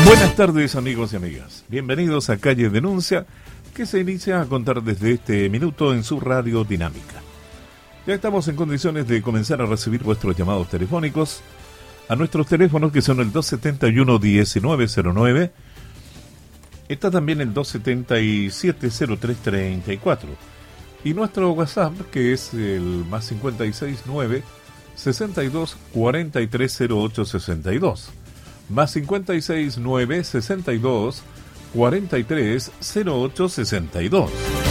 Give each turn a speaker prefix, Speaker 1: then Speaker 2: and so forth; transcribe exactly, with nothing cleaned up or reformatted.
Speaker 1: Buenas tardes, amigos y amigas. Bienvenidos a Calle Denuncia, que se inicia a contar desde este minuto en su radio dinámica. Ya estamos en condiciones de comenzar a recibir vuestros llamados telefónicos a nuestros teléfonos, que son el dos setenta y uno, diecinueve cero nueve. Está también el dos setenta y siete, cero tres treinta y cuatro. Y nuestro WhatsApp, que es el más cincuenta y seis, nueve, sesenta y dos, cuarenta y tres, cero ocho sesenta y dos. Más cincuenta y seis, nueve, sesenta y dos, cuarenta y tres, cero ocho sesenta y dos.